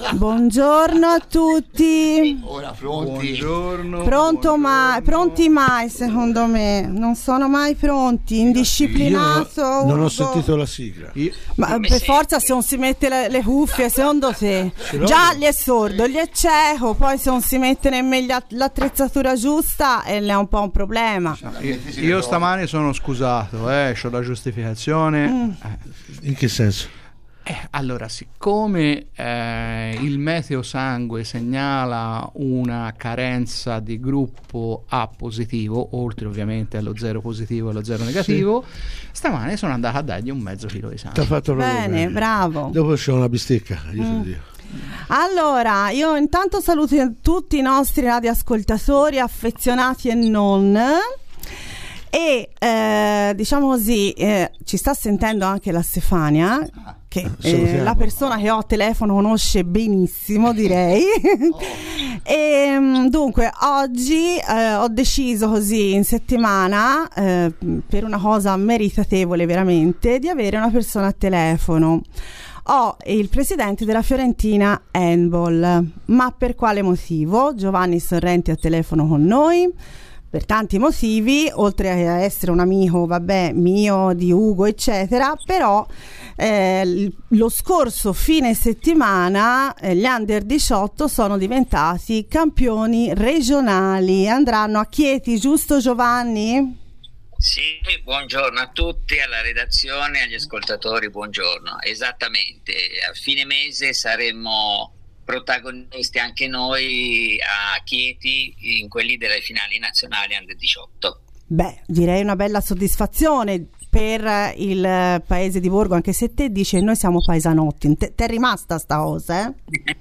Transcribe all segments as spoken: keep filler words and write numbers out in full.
Buongiorno a tutti. Ora pronti? Buongiorno. Pronto buongiorno. mai? Pronti mai? Secondo me non sono mai pronti. Indisciplinato. Io non ho Ugo. sentito la sigla. Io- Ma per forza se non si mette le, le cuffie, secondo te già gli è sordo, gli è cieco, poi se non si mette nemmeno l'attrezzatura giusta e è un po' un problema. io, io stamani sono scusato, eh, c'ho la giustificazione. Mm. Eh, In che senso? eh, allora, siccome eh, il meteo sangue segnala una carenza di gruppo A positivo, oltre ovviamente allo zero positivo e allo zero negativo, stamani sono andato a dargli un mezzo chilo di T'ha sangue. fatto proprio Bene, bravo. Dopo c'è una bistecca. Io Mm. ti dico. Allora, io intanto saluto tutti i nostri radioascoltatori, affezionati e non. E eh, diciamo così, eh, ci sta sentendo anche la Stefania, che eh, salutiamo. la persona che ho a telefono conosce benissimo, direi. E mh, dunque oggi eh, ho deciso così in settimana, eh, per una cosa meritatevole veramente, di avere una persona a telefono. Ho il presidente della Fiorentina Handball. Ma per quale motivo? Giovanni Sorrenti a telefono con noi. Per tanti motivi, oltre a essere un amico, vabbè, mio, di Ugo, eccetera, però eh, l- lo scorso fine settimana eh, gli under diciotto sono diventati campioni regionali. Andranno a Chieti, giusto Giovanni? Sì, buongiorno a tutti, alla redazione, agli ascoltatori, buongiorno. Esattamente, a fine mese saremo protagonisti anche noi a Chieti in quelli delle finali nazionali under diciotto. Beh, direi una bella soddisfazione per il paese di Borgo, anche se te dici noi siamo paesanotti. Te è rimasta sta cosa, eh?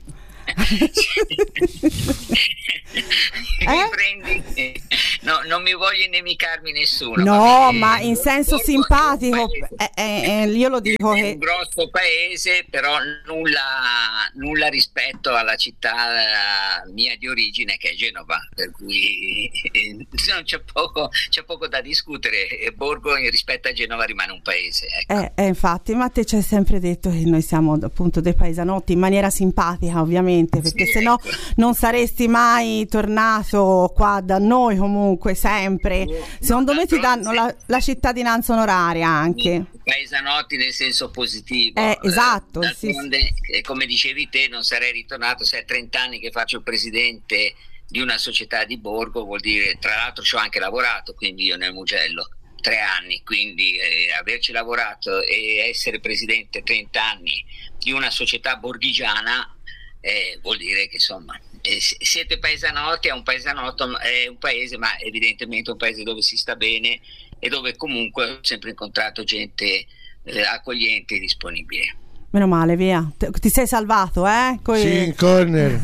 Mi prendi? No, non mi voglio inimicarmi nessuno. No, ma, ma in senso Borgo è un simpatico, paese- eh, eh, eh, io lo dico è che un grosso paese, però nulla, nulla rispetto alla città eh, mia di origine, che è Genova, per cui eh, non c'è poco, c'è poco da discutere. E Borgo rispetto a Genova rimane un paese, ecco. eh, eh, infatti, ma te ci hai sempre detto che noi siamo appunto dei paesanotti, in maniera simpatica ovviamente, perché Sì, sennò ecco. non saresti mai tornato qua da noi, comunque sempre. Secondo me ti danno la, la cittadinanza onoraria anche. Paesanotti nel senso positivo. Eh, esatto, Eh, sì, d'altronde, eh, come dicevi te, non sarei ritornato. Se è trenta anni che faccio il presidente di una società di Borgo, vuol dire, tra l'altro ci ho anche lavorato, quindi io nel Mugello tre anni, quindi eh, averci lavorato e essere presidente trenta anni di una società borghigiana eh, vuol dire che insomma eh, siete paesanotti. È un paesanotto, è un paese, ma evidentemente un paese dove si sta bene e dove comunque ho sempre incontrato gente eh, accogliente e disponibile. Meno male, via. Te- Ti sei salvato, eh? Coi- Sì, in corner.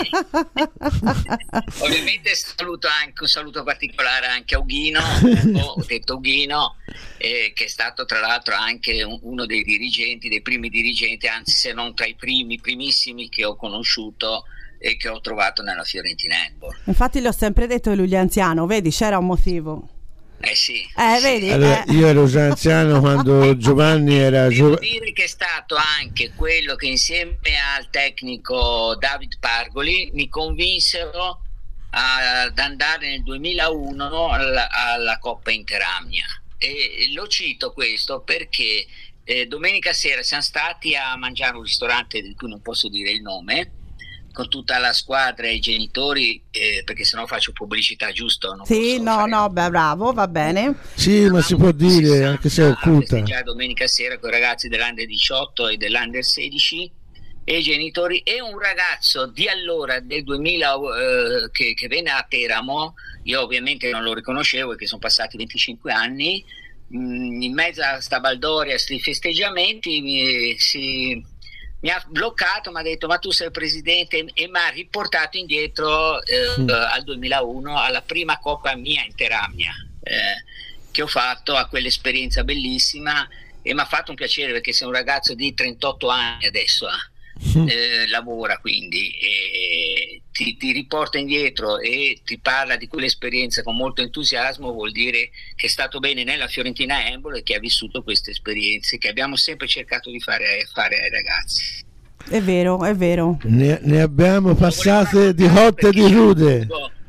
Ovviamente saluto anche un saluto particolare anche a Ughino, ho detto Ughino, eh, che è stato tra l'altro anche un- uno dei dirigenti, dei primi dirigenti, anzi se non tra i primi, primissimi che ho conosciuto e che ho trovato nella Fiorentina Handball. Infatti gli ho sempre detto che lui è anziano, vedi, c'era un motivo. Eh sì. Eh, sì. vedi? Allora, Eh. io ero già anziano quando Giovanni era Devo giovane. dire che è stato anche quello che insieme al tecnico David Pargoli mi convinsero ad andare nel duemilauno alla, alla Coppa Interamnia. E lo cito questo perché eh, domenica sera siamo stati a mangiare un ristorante di cui non posso dire il nome, con tutta la squadra e i genitori, eh, perché sennò faccio pubblicità, giusto? Non Sì, posso no, fare- no, beh, bravo, va bene. Sì, ma si può dire, anche se è occulta. Già domenica sera con i ragazzi dell'Under diciotto e dell'Under sedici e i genitori, e un ragazzo di allora del duemila eh, che, che venne a Teramo. Io ovviamente non lo riconoscevo perché sono passati venticinque anni. Mm, in mezzo a sta baldoria, a sti festeggiamenti, mi, si, mi ha bloccato, mi ha detto ma tu sei il presidente, e mi ha riportato indietro eh, Mm. al duemilauno, alla prima Coppa mia Interamnia eh, che ho fatto, a quell'esperienza bellissima, e mi ha fatto un piacere perché sei un ragazzo di trentotto anni adesso, eh, eh, lavora quindi, e ti, ti riporta indietro e ti parla di quell'esperienza con molto entusiasmo. Vuol dire che è stato bene nella Fiorentina Handball e che ha vissuto queste esperienze che abbiamo sempre cercato di fare, fare ai ragazzi. È vero, è vero. Ne, ne abbiamo passate di hotte e di rude.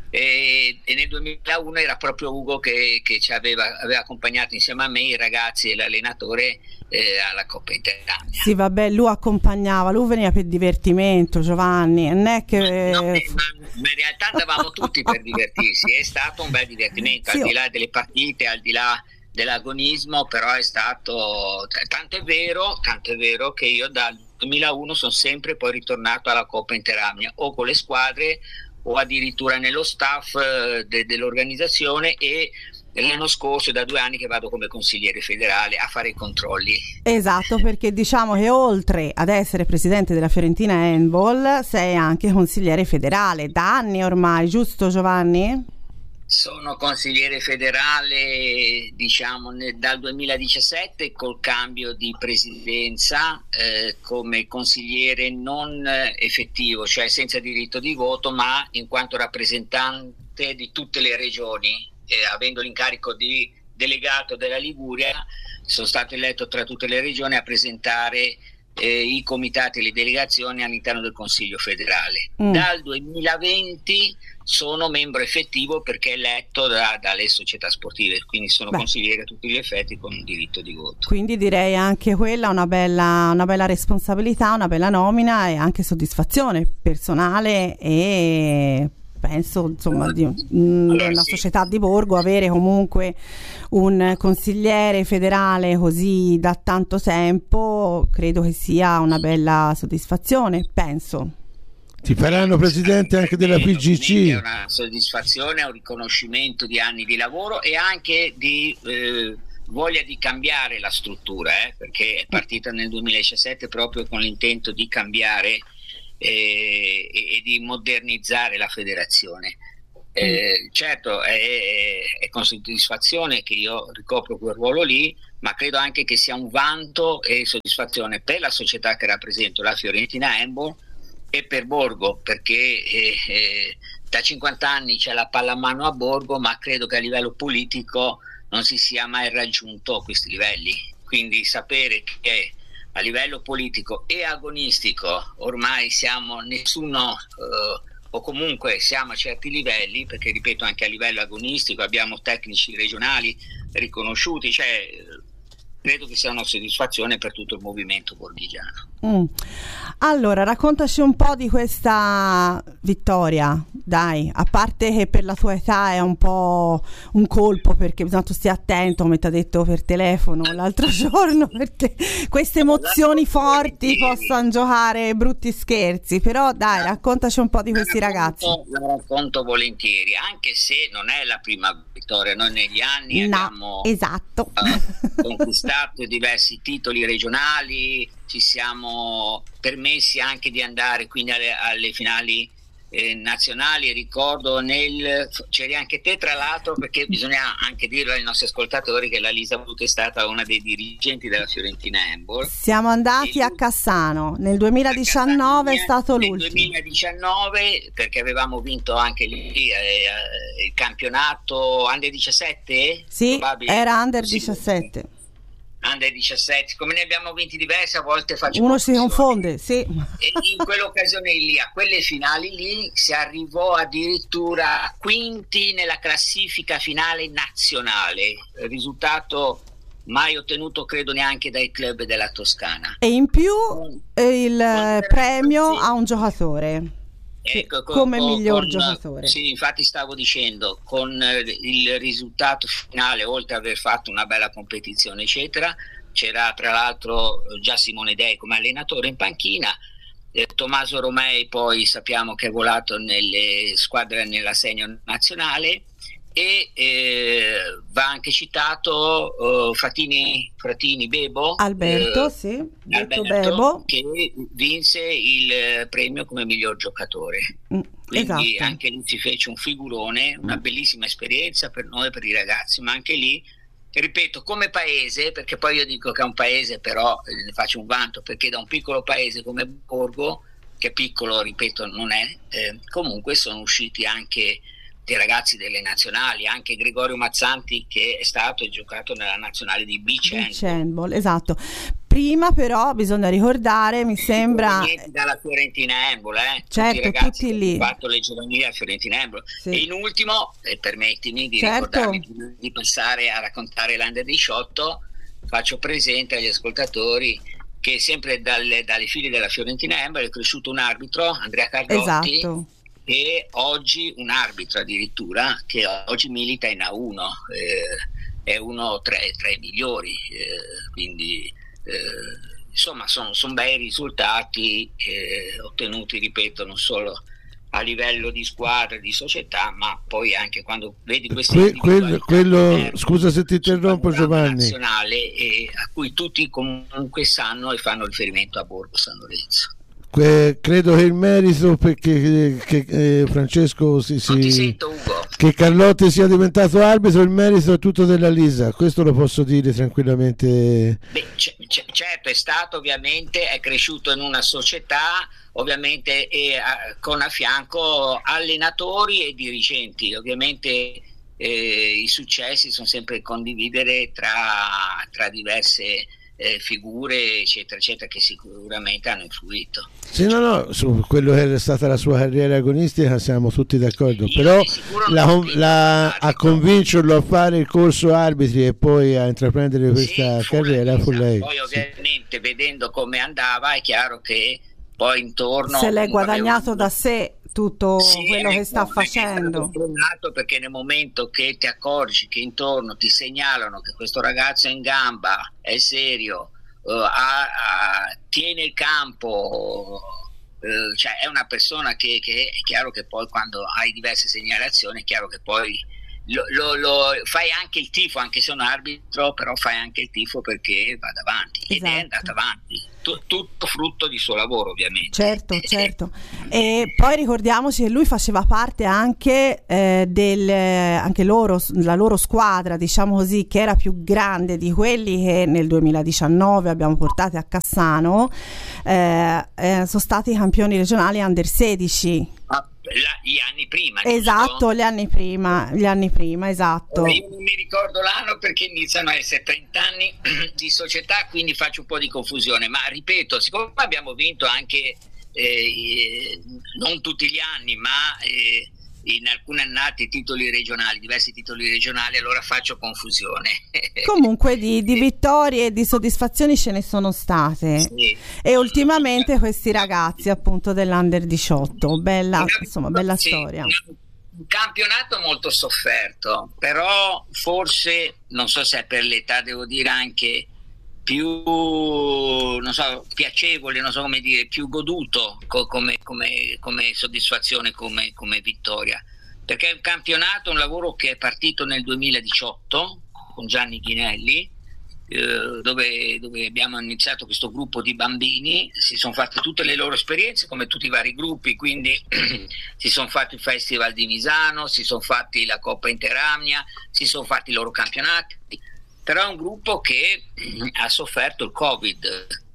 E, e nel duemilauno era proprio Ugo che, che ci aveva, aveva accompagnato insieme a me, i ragazzi e l'allenatore eh, alla Coppa Interamnia. Sì, vabbè, lui accompagnava, lui veniva per divertimento, Giovanni, non è che... No, ma, ma in realtà andavamo tutti per divertirsi, è stato un bel divertimento, sì, al di là delle partite, al di là dell'agonismo, però è stato, tanto è vero, tanto è vero che io dal duemilauno sono sempre poi ritornato alla Coppa Interamnia, o con le squadre o addirittura nello staff de- dell'organizzazione, e l'anno scorso da due anni che vado come consigliere federale a fare i controlli. Esatto, perché diciamo che oltre ad essere presidente della Fiorentina Handball sei anche consigliere federale da anni ormai, giusto Giovanni? Sono consigliere federale diciamo ne, dal duemiladiciassette, col cambio di presidenza eh, come consigliere non effettivo, cioè senza diritto di voto, ma in quanto rappresentante di tutte le regioni, eh, avendo l'incarico di delegato della Liguria, sono stato eletto tra tutte le regioni a presentare eh, i comitati e le delegazioni all'interno del Consiglio federale. Mm. Dal duemilaventi sono membro effettivo perché eletto da, dalle società sportive, quindi sono Beh. consigliere a tutti gli effetti con un diritto di voto. Quindi direi anche quella una bella, una bella responsabilità, una bella nomina e anche soddisfazione personale, e penso insomma di allora, una sì. società di Borgo avere comunque un consigliere federale così da tanto tempo, credo che sia una bella soddisfazione, penso. Ti faranno presidente anche della P G C. È una soddisfazione, è un riconoscimento di anni di lavoro e anche di eh, voglia di cambiare la struttura, eh, perché è partita nel duemiladiciassette proprio con l'intento di cambiare eh, e, e di modernizzare la federazione. Eh, certo è, è con soddisfazione che io ricopro quel ruolo lì, ma credo anche che sia un vanto e soddisfazione per la società che rappresento, la Fiorentina Handball, e per Borgo, perché eh, eh, da cinquanta anni c'è la pallamano a Borgo, ma credo che a livello politico non si sia mai raggiunto questi livelli, quindi sapere che a livello politico e agonistico ormai siamo nessuno eh, o comunque siamo a certi livelli, perché ripeto anche a livello agonistico abbiamo tecnici regionali riconosciuti, cioè credo che sia una soddisfazione per tutto il movimento borghigiano. Mm. Allora, raccontaci un po' di questa vittoria, dai, a parte che per la tua età è un po' un colpo, perché bisogna tu stia attento, come ti ha detto per telefono l'altro giorno, perché queste emozioni forti possono giocare brutti scherzi, però dai, raccontaci un po' di questi ragazzi. La racconto volentieri, anche se non è la prima vittoria, noi negli anni no, abbiamo esatto. uh, conquistato diversi titoli regionali, ci siamo permessi anche di andare quindi alle, alle finali eh, nazionali. Ricordo nel c'eri anche te tra l'altro, perché bisogna anche dirlo ai nostri ascoltatori che la Lisa Butti è stata una dei dirigenti della Fiorentina Handball. Siamo andati e a Cassano nel duemiladiciannove, Cassano, è stato nel l'ultimo duemiladiciannove, perché avevamo vinto anche lì eh, il campionato under diciassette. Sì, era under sì, diciassette. Under diciassette, come ne abbiamo vinti diversi, a volte faccio uno si confonde, sì. E in quell'occasione lì, a quelle finali lì, si arrivò addirittura a quinti nella classifica finale nazionale, risultato mai ottenuto credo neanche dai club della Toscana. E in più eh, il premio a un giocatore. Ecco, con, come con, miglior con, giocatore. Sì, infatti stavo dicendo, con il risultato finale, oltre ad aver fatto una bella competizione eccetera, c'era tra l'altro già Simone Dei come allenatore in panchina, eh, Tommaso Romei poi sappiamo che è volato nelle squadre nella senior nazionale, e eh, va anche citato uh, Fratini, Fratini Bebo Alberto, eh, sì, Alberto Bebo, che vinse il premio come miglior giocatore. Mm, quindi esatto. Anche lì si fece un figurone, una bellissima esperienza per noi, per i ragazzi, ma anche lì ripeto, come paese, perché poi io dico che è un paese, però ne faccio un vanto, perché da un piccolo paese come Borgo, che piccolo ripeto non è, eh, comunque sono usciti anche dei ragazzi delle nazionali, anche Gregorio Mazzanti che è stato e giocato nella nazionale di beach handball. Beach handball, esatto. prima però bisogna ricordare, mi sembra, dalla Fiorentina Embolo, eh? certo, tutti, i ragazzi tutti lì, che hanno fatto le giovanili a Fiorentina Embolo. sì. E in ultimo, eh, permettimi di certo. ricordarmi di passare a raccontare l'Under diciotto, faccio presente agli ascoltatori che sempre dalle, dalle file della Fiorentina Embolo è cresciuto un arbitro, Andrea Cardotti, esatto, e oggi un arbitro addirittura che oggi milita in A uno, eh, è uno tra, tra i migliori, eh, quindi eh, insomma sono son bei risultati eh, ottenuti, ripeto, non solo a livello di squadra, di società, ma poi anche quando vedi questi que, quello, quello scusa se ti interrompo Giovanni, nazionale, e a cui tutti comunque sanno e fanno riferimento a Borgo San Lorenzo. Que, credo che il merito perché che, eh, Francesco si, si, non ti sento, Ugo. Che Carlotti sia diventato arbitro, il merito è tutto della Lisa, questo lo posso dire tranquillamente. Beh, c- c- certo, è stato ovviamente, è cresciuto in una società ovviamente e a, con a fianco allenatori e dirigenti, ovviamente eh, i successi sono sempre condividere tra, tra diverse eh, figure eccetera eccetera che sicuramente hanno influito. Sì, no, no, su quello che è stata la sua carriera agonistica siamo tutti d'accordo, io però la, la, a convincerlo a fare il corso arbitri e poi a intraprendere questa sì, carriera fu lei. Poi ovviamente sì, vedendo come andava è chiaro che poi intorno se l'è guadagnato avevo... da sé tutto sì, quello che sta facendo, perché nel momento che ti accorgi che intorno ti segnalano che questo ragazzo è in gamba, è serio, uh, ha, ha, tiene il campo, uh, cioè è una persona che, che è chiaro che poi quando hai diverse segnalazioni è chiaro che poi Lo, lo, lo fai anche il tifo, anche se è un arbitro, però fai anche il tifo perché vada avanti, esatto. Ed è andata avanti, T- tutto frutto di suo lavoro ovviamente. Certo, certo. E poi ricordiamoci che lui faceva parte anche eh, del anche loro, la loro squadra, diciamo così, che era più grande di quelli che nel duemiladiciannove abbiamo portato a Cassano, eh, eh, sono stati campioni regionali under sedici. Ah. La, gli anni prima, esatto, giusto? gli anni prima, gli anni prima, esatto. Io non mi ricordo l'anno perché iniziano a essere trenta anni di società, quindi faccio un po' di confusione, ma ripeto, siccome abbiamo vinto anche eh, non tutti gli anni, ma eh, in alcune annate titoli regionali, diversi titoli regionali, allora faccio confusione. Comunque di, di vittorie e di soddisfazioni ce ne sono state, sì. E ultimamente questi ragazzi appunto dell'Under diciotto, bella, insomma, bella sì, storia. Un campionato molto sofferto, però forse, non so se è per l'età, devo dire anche più, non so, piacevole, non so come dire, più goduto co- come, come, come soddisfazione, come, come vittoria, perché è un campionato, un lavoro che è partito nel duemiladiciotto con Gianni Ghinelli, eh, dove, dove abbiamo iniziato questo gruppo di bambini, si sono fatte tutte le loro esperienze come tutti i vari gruppi, quindi si sono fatti il Festival di Misano, si sono fatti la Coppa Interamnia, si sono fatti i loro campionati. Però è un gruppo che ha sofferto il Covid,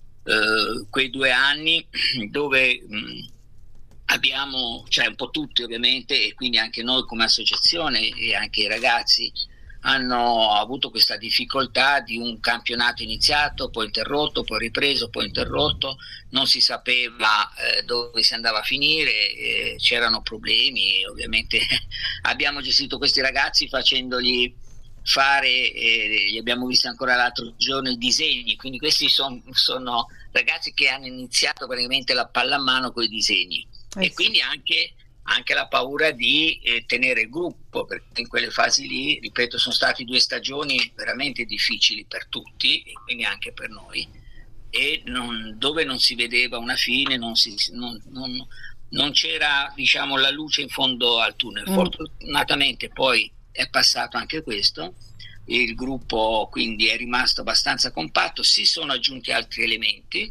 eh, quei due anni dove mh, abbiamo, cioè un po' tutti ovviamente, e quindi anche noi come associazione e anche i ragazzi hanno avuto questa difficoltà di un campionato iniziato, poi interrotto, poi ripreso, poi interrotto, non si sapeva eh, dove si andava a finire, eh, c'erano problemi, ovviamente abbiamo gestito questi ragazzi facendogli fare, eh, li abbiamo visti ancora l'altro giorno, i disegni, quindi questi son, sono ragazzi che hanno iniziato praticamente la pallamano con i disegni, eh, e quindi anche, anche la paura di eh, tenere il gruppo, perché in quelle fasi lì, ripeto, sono state due stagioni veramente difficili per tutti e quindi anche per noi, e non, dove non si vedeva una fine, non, si, non, non, non c'era, diciamo, la luce in fondo al tunnel. Mm. Fortunatamente poi è passato anche questo, il gruppo quindi è rimasto abbastanza compatto, si sono aggiunti altri elementi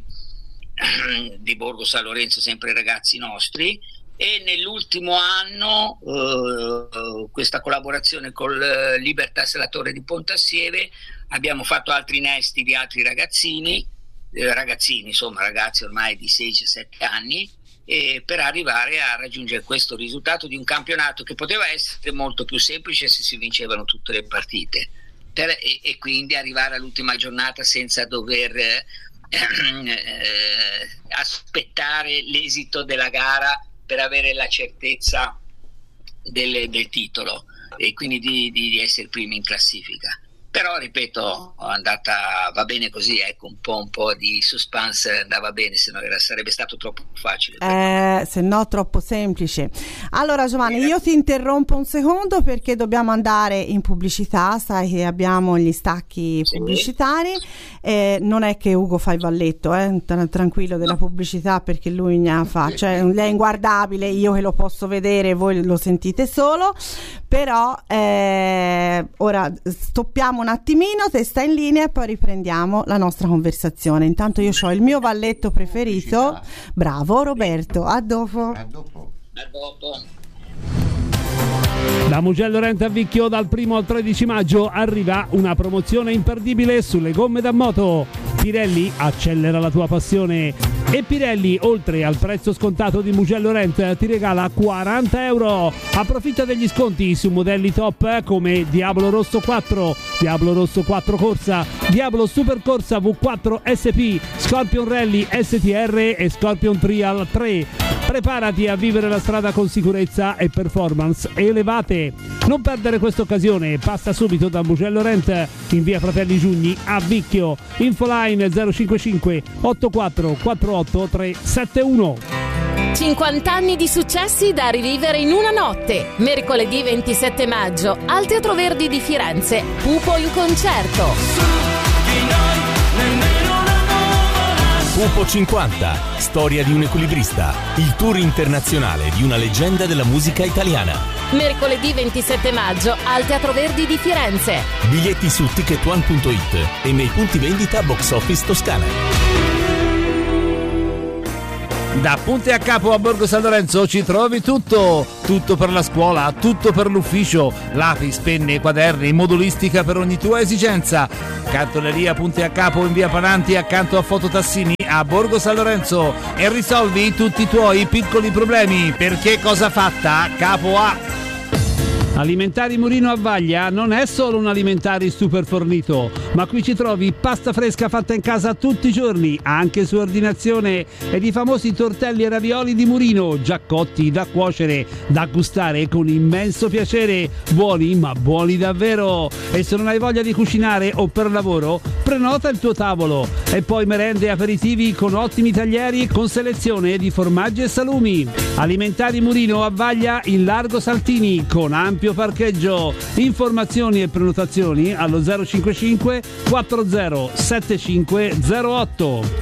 di Borgo San Lorenzo, sempre ragazzi nostri, e nell'ultimo anno eh, questa collaborazione con Libertas La Torre di Pontassieve abbiamo fatto altri innesti di altri ragazzini, eh, ragazzini insomma ragazzi ormai di sedici sette anni, e per arrivare a raggiungere questo risultato di un campionato che poteva essere molto più semplice se si vincevano tutte le partite, per, e, e quindi arrivare all'ultima giornata senza dover eh, aspettare l'esito della gara per avere la certezza del, del titolo e quindi di, di essere primi in classifica. Però ripeto, andata, va bene così, ecco, un po', un po' di suspense andava bene, se no era, sarebbe stato troppo facile. Eh, se no troppo semplice. Allora Giovanni, io ti interrompo un secondo perché dobbiamo andare in pubblicità, sai che abbiamo gli stacchi sì. pubblicitari, eh, non è che Ugo fa il valletto, eh, tra- tranquillo della pubblicità, perché lui ne fa, cioè lei è inguardabile, io che lo posso vedere, voi lo sentite solo, però eh, ora stoppiamo un attimino, te stai in linea e poi riprendiamo la nostra conversazione. Intanto io ho il mio valletto preferito. Bravo Roberto, a dopo. A dopo. A dopo. Da Mugello Rent a Vicchio dal primo al tredici maggio arriva una promozione imperdibile sulle gomme da moto. Pirelli accelera la tua passione e Pirelli, oltre al prezzo scontato di Mugello Rent, ti regala quaranta euro. Approfitta degli sconti su modelli top come Diablo Rosso quattro, Diablo Rosso quattro Corsa, Diablo Super Corsa V quattro S P, Scorpion Rally S T R e Scorpion Trial tre. Preparati a vivere la strada con sicurezza e performance elevate. Non perdere questa occasione, passa subito da Mugello Rent in via Fratelli Giugni a Vicchio. Infoline zero cinquantacinque ottantaquattro quarantotto trecentosettantuno. cinquanta anni di successi da rivivere in una notte. Mercoledì ventisette maggio al Teatro Verdi di Firenze. Pupo in concerto. Pupo cinquanta, storia di un equilibrista, il tour internazionale di una leggenda della musica italiana. Mercoledì ventisette maggio al Teatro Verdi di Firenze. Biglietti su ticket one punto it e nei punti vendita Box Office Toscana. Da Punti a Capo a Borgo San Lorenzo ci trovi tutto, tutto per la scuola, tutto per l'ufficio, lapis, penne, quaderni, modulistica per ogni tua esigenza. Cartoleria Punti a Capo in via Pananti accanto a Fototassini a Borgo San Lorenzo e risolvi tutti i tuoi piccoli problemi, perché cosa fatta Capo A. Alimentari Murino a Vaglia non è solo un alimentari super fornito, ma qui ci trovi pasta fresca fatta in casa tutti i giorni, anche su ordinazione, ed i famosi tortelli e ravioli di Murino, già cotti da cuocere, da gustare con immenso piacere, buoni ma buoni davvero. E se non hai voglia di cucinare o per lavoro, prenota il tuo tavolo. E poi merende e aperitivi con ottimi taglieri con selezione di formaggi e salumi. Alimentari Murino a Vaglia in Largo Saltini con ampio parcheggio. Informazioni e prenotazioni allo zero cinquantacinque quattro zero sette cinque zero otto.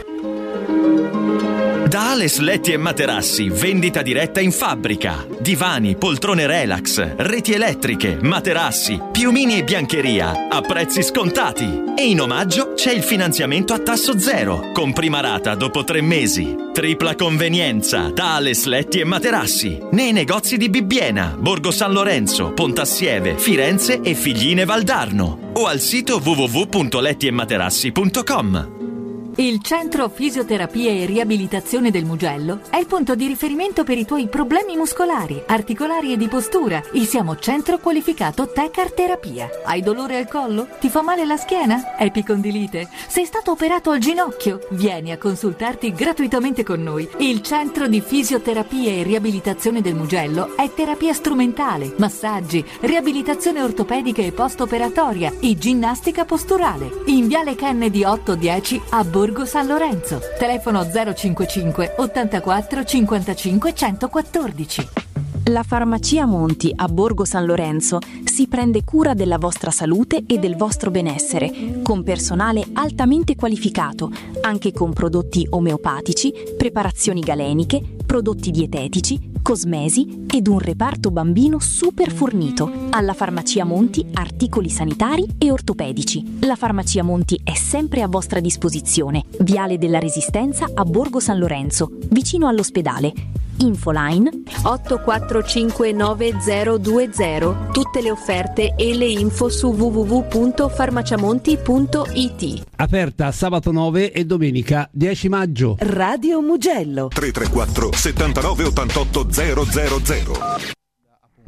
Da Ales Letti e Materassi, vendita diretta in fabbrica. Divani, poltrone relax, reti elettriche, materassi, piumini e biancheria a prezzi scontati. E in omaggio c'è il finanziamento a tasso zero, con prima rata dopo tre mesi. Tripla convenienza da Ales Letti e Materassi, nei negozi di Bibbiena, Borgo San Lorenzo, Pontassieve, Firenze e Figline Valdarno. O al sito w w w punto letti e materassi punto com. Il Centro Fisioterapia e Riabilitazione del Mugello è il punto di riferimento per i tuoi problemi muscolari, articolari e di postura. Il siamo centro qualificato Tecar Terapia. Hai dolore al collo? Ti fa male la schiena? Epicondilite? Sei stato operato al ginocchio? Vieni a consultarti gratuitamente con noi. Il Centro di Fisioterapia e Riabilitazione del Mugello è terapia strumentale, massaggi, riabilitazione ortopedica e post-operatoria e ginnastica posturale. In Viale Kennedy otto dieci a Borgo San Lorenzo. Telefono zero cinquantacinque ottantaquattro cinquantacinque centoquattordici. La Farmacia Monti a Borgo San Lorenzo si prende cura della vostra salute e del vostro benessere, con personale altamente qualificato, anche con prodotti omeopatici, preparazioni galeniche, prodotti dietetici, cosmesi ed un reparto bambino super fornito. Alla Farmacia Monti articoli sanitari e ortopedici. La Farmacia Monti è sempre a vostra disposizione. Viale della Resistenza a Borgo San Lorenzo, vicino all'ospedale. Infoline otto quattro cinque nove zero due zero. Tutte le offerte e le info su w w w punto farmaciamonti punto i t. Aperta sabato nove e domenica dieci maggio. Radio Mugello tre tre quattro settantanove ottantotto zero zero zero.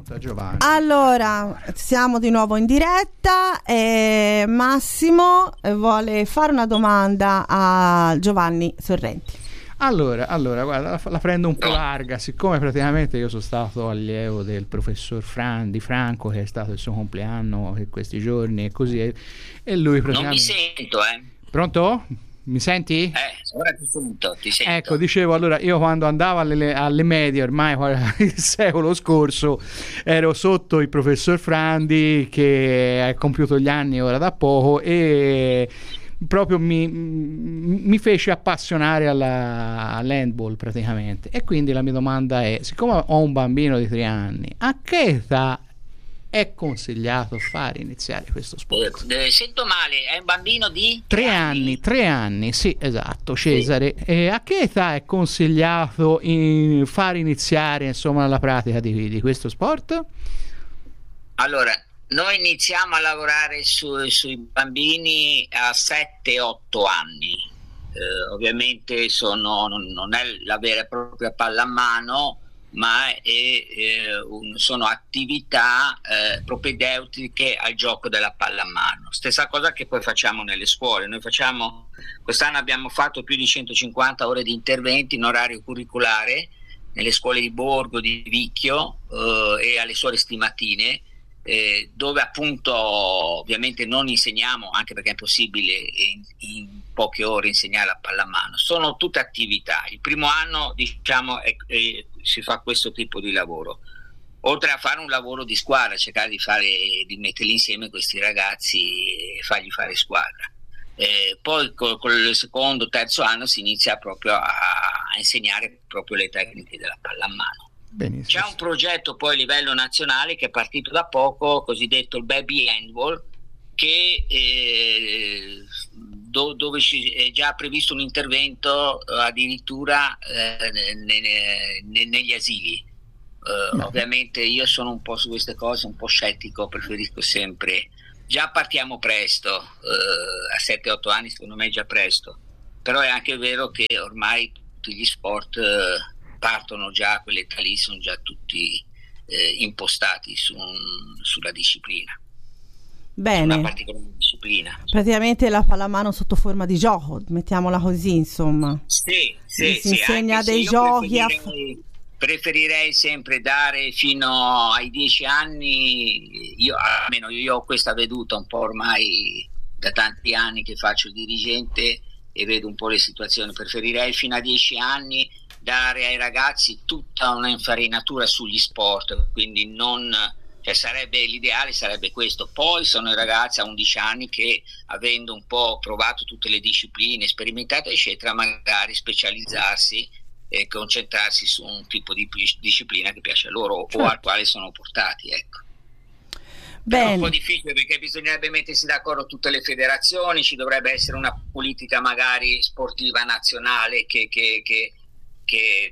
pronta, Giovanni. Allora, siamo di nuovo in diretta e Massimo vuole fare una domanda a Giovanni Sorrenti. Allora, allora guarda, la, la prendo un po' larga, siccome praticamente io sono stato allievo del professor Fran, di Franco, che è stato il suo compleanno in questi giorni e così, e, e lui praticamente... Non mi sento, eh. Pronto? Mi senti? Eh, ora ti sento, ti sento. Ecco, dicevo, allora, io quando andavo alle, alle medie, ormai il secolo scorso, ero sotto il professor Frandi, che ha compiuto gli anni ora da poco, e proprio mi, mi fece appassionare alla, all'handball praticamente. E quindi la mia domanda è, siccome ho un bambino di tre anni, a che età è consigliato fare iniziare questo sport? Eh, sento male, è un bambino di tre anni, tre anni, sì, esatto, Cesare. Sì. E a che età è consigliato in far iniziare, insomma, la pratica di, di questo sport? Allora, noi iniziamo a lavorare su, sui bambini a sette otto anni. Eh, ovviamente sono, non, non è la vera e propria pallamano, ma è, eh, un, sono attività eh, propedeutiche al gioco della pallamano. Stessa cosa che poi facciamo nelle scuole. Noi facciamo, quest'anno abbiamo fatto più di centocinquanta ore di interventi in orario curriculare nelle scuole di Borgo, di Vicchio eh, e alle suore stimatine, eh, dove appunto ovviamente non insegniamo, anche perché è impossibile in, in poche ore insegnare la pallamano. Sono tutte attività. Il primo anno, diciamo, è, è, si fa questo tipo di lavoro, oltre a fare un lavoro di squadra, cercare di fare, di metterli insieme questi ragazzi e fargli fare squadra. Eh, poi con, con il secondo, terzo anno si inizia proprio a, a insegnare proprio le tecniche della pallamano. Benissimo. C'è un progetto poi a livello nazionale che è partito da poco, cosiddetto il Baby Handball, che eh, do, dove è già previsto un intervento eh, addirittura eh, ne, ne, negli asili. Eh, no. Ovviamente io sono un po' su queste cose un po' scettico, preferisco sempre, già partiamo presto, eh, a sette otto anni secondo me è già presto, però è anche vero che ormai tutti gli sport eh, partono già a quell'età lì, sono già tutti eh, impostati su un, sulla disciplina. Bene. Una particolare disciplina. Praticamente la pallamano sotto forma di gioco, mettiamola così, insomma. Sì, sì, si sì, insegna dei giochi. Preferirei, a... preferirei sempre dare fino ai dieci anni, io almeno io ho questa veduta un po' ormai da tanti anni che faccio il dirigente e vedo un po' le situazioni. Preferirei fino a dieci anni dare ai ragazzi tutta un'infarinatura sugli sport, quindi non, cioè sarebbe l'ideale, sarebbe questo. Poi sono i ragazzi a undici anni che, avendo un po' provato tutte le discipline, sperimentate eccetera, magari specializzarsi e concentrarsi su un tipo di disciplina che piace a loro, certo, o al quale sono portati, ecco. Bene. È un po' difficile perché bisognerebbe mettersi d'accordo tutte le federazioni, ci dovrebbe essere una politica magari sportiva nazionale che, che, che Che,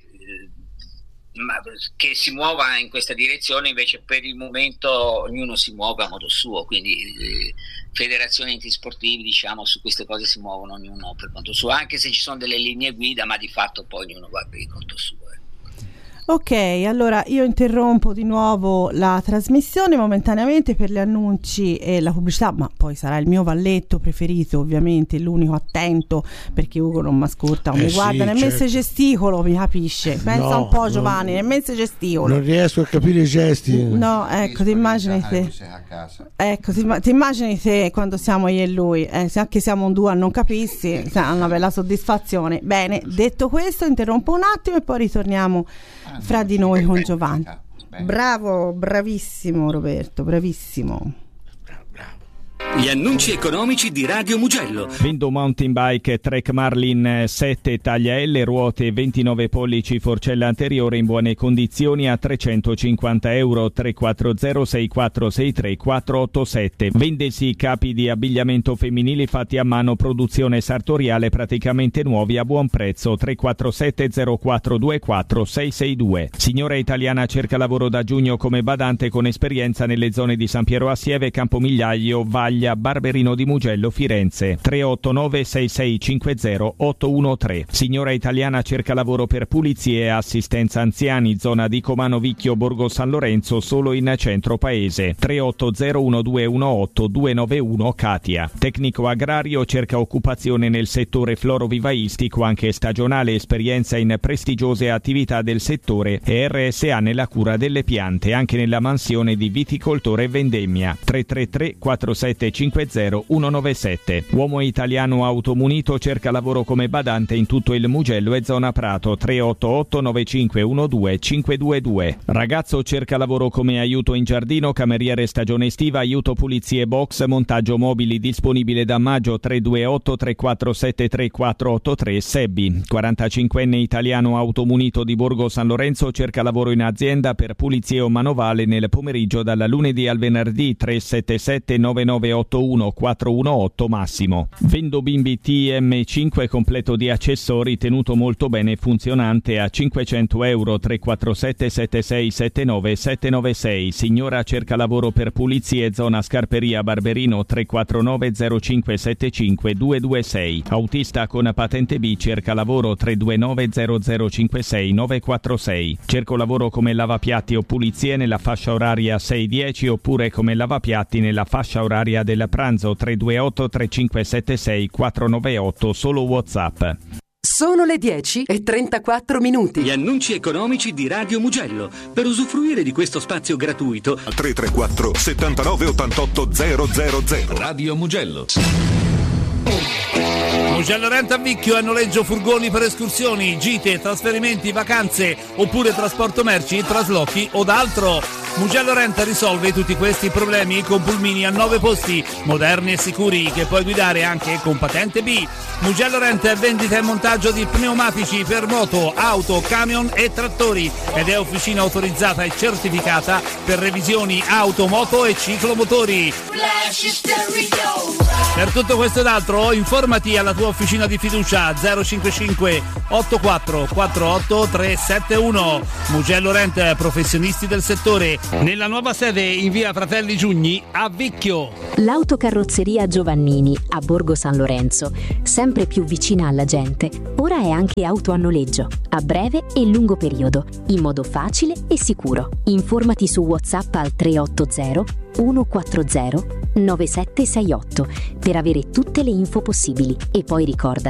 che si muova in questa direzione. Invece per il momento ognuno si muove a modo suo, quindi eh, federazioni enti sportivi, diciamo, su queste cose si muovono ognuno per conto suo, anche se ci sono delle linee guida, ma di fatto poi ognuno va per il conto suo. Ok, allora io interrompo di nuovo la trasmissione momentaneamente per gli annunci e la pubblicità, ma poi sarà il mio valletto preferito, ovviamente l'unico attento, perché Ugo non mi ascolta, non eh mi guarda, sì, nemmeno certo. se gesticolo, mi capisce? Pensa no, un po' non, Giovanni, nemmeno se gesticolo. Non riesco a capire i gesti. No, ecco, ti immagini te. Ecco, ti, ti immagini te quando siamo io e lui, eh, se anche siamo un duo a non capissi, è una bella soddisfazione. Bene, detto questo, interrompo un attimo e poi ritorniamo fra di noi con Giovanni. Bravo, bravissimo Roberto, bravissimo. Gli annunci economici di Radio Mugello. Vendo mountain bike Trek Marlin sette taglia L, ruote ventinove pollici, forcella anteriore in buone condizioni a trecentocinquanta euro. Tre quattro zero sei quattro sei tre quattro otto sette. Vendesi capi di abbigliamento femminili fatti a mano, produzione sartoriale, praticamente nuovi a buon prezzo. Tre quattro sette zero quattro due quattro sei sei due. Signora italiana cerca lavoro da giugno come badante con esperienza nelle zone di San Piero Assieve, Campomigliaio, Vaglia, via Barberino di Mugello, Firenze. tre otto nove sei sei cinque zero otto uno tre. Signora italiana cerca lavoro per pulizie e assistenza anziani, zona di Comano Vicchio, Borgo San Lorenzo, solo in centro paese. tre otto zero uno due uno otto due nove uno Katia. Tecnico agrario cerca occupazione nel settore florovivaistico, anche stagionale, esperienza in prestigiose attività del settore e R S A nella cura delle piante, anche nella mansione di viticoltore e vendemmia. tre tre tre quattro sette cinque zero uno nove sette. Uomo italiano automunito cerca lavoro come badante in tutto il Mugello e zona Prato. tre otto otto nove cinque uno due cinque due due. Ragazzo cerca lavoro come aiuto in giardino, cameriere stagione estiva, aiuto pulizie box, montaggio mobili, disponibile da maggio. tre due otto tre quattro sette tre quattro otto tre. Sebbi, quarantacinquenne italiano automunito di Borgo San Lorenzo, cerca lavoro in azienda per pulizie o manovale nel pomeriggio dal lunedì al venerdì. tre sette sette nove nove otto uno quattro uno otto Massimo. Vendo bimbi T M cinque completo di accessori, tenuto molto bene e funzionante, a cinquecento euro. tre quattro sette sette sei sette nove sette nove sei. Signora cerca lavoro per pulizie, zona Scarperia Barberino. tre quattro nove zero cinque sette cinque due due sei. Autista con patente B cerca lavoro. tre due nove zero zero cinque sei nove quattro sei. Cerco lavoro come lavapiatti o pulizie nella fascia oraria sei dieci, oppure come lavapiatti nella fascia oraria del pranzo. tre due otto tre cinque sette sei quattro nove otto, solo WhatsApp. Sono le dieci e trentaquattro minuti. Gli annunci economici di Radio Mugello. Per usufruire di questo spazio gratuito, tre tre quattro settantanove ottantotto zero zero zero. Radio Mugello. Mugello Rent a Vicchio è noleggio furgoni per escursioni, gite, trasferimenti, vacanze oppure trasporto merci, traslochi o d'altro. Mugello Rent risolve tutti questi problemi con pulmini a nove posti, moderni e sicuri, che puoi guidare anche con patente B. Mugello Rent è vendita e montaggio di pneumatici per moto, auto, camion e trattori ed è officina autorizzata e certificata per revisioni auto, moto e ciclomotori. Per tutto questo ed altro informati alla tua officina di fiducia zero cinquantacinque ottantaquattro quarantotto trecentosettantuno. Mugello Rent, professionisti del settore, nella nuova sede in via Fratelli Giugni a Vicchio. L'autocarrozzeria Giovannini a Borgo San Lorenzo, sempre più vicina alla gente, ora è anche auto a noleggio, a breve e lungo periodo, in modo facile e sicuro. Informati su WhatsApp al tre otto zero uno quattro zero nove sette sei otto per avere tutte le info possibili e poi ricorda,